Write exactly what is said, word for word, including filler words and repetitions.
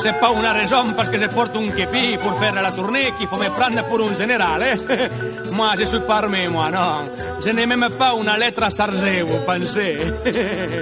c'est pas una raison parce que je porte un képi pour faire la tournée qu'il faut me prendre pour un général, eh? Moi, je suis pas armé, moi, non. Je n'ai même pas une lettre à charger, vous pensez?